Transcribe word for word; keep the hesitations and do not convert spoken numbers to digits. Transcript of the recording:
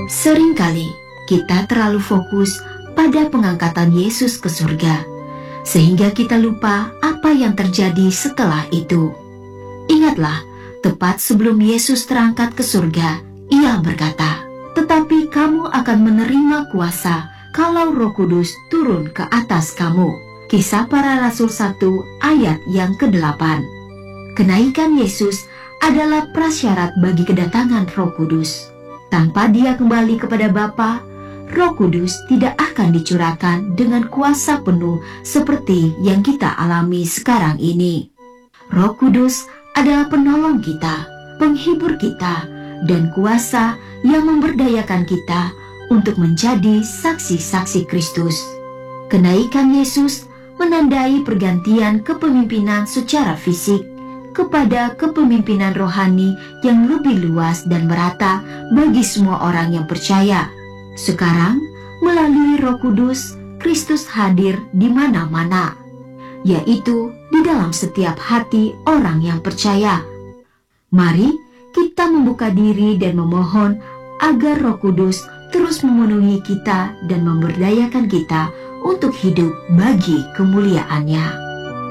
Seringkali kita terlalu fokus pada pengangkatan Yesus ke surga, sehingga kita lupa apa yang terjadi setelah itu. Ingatlah, tepat sebelum Yesus terangkat ke surga, Ia berkata, "Tetapi kamu akan menerima kuasa kalau Roh Kudus turun ke atas kamu." Kisah Para Rasul satu ayat yang kedelapan. Kenaikan Yesus adalah prasyarat bagi kedatangan Roh Kudus. Tanpa Dia kembali kepada Bapa, Roh Kudus tidak akan dicurahkan dengan kuasa penuh seperti yang kita alami sekarang ini. Roh Kudus adalah penolong kita, penghibur kita, dan kuasa yang memberdayakan kita untuk menjadi saksi-saksi Kristus. Kenaikan Yesus menandai pergantian kepemimpinan secara fisik kepada kepemimpinan rohani yang lebih luas dan merata bagi semua orang yang percaya. Sekarang, melalui Roh Kudus, Kristus hadir di mana-mana, yaitu di dalam setiap hati orang yang percaya. Mari kita membuka diri dan memohon agar Roh Kudus terus memenuhi kita dan memberdayakan kita untuk hidup bagi kemuliaan-Nya.